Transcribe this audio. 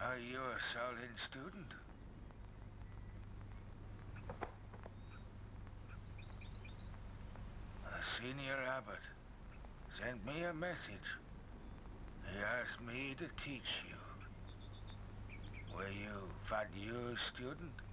Are you a Shaolin student? The senior abbot sent me a message. He asked me to teach you. Were you Fan Yu's student?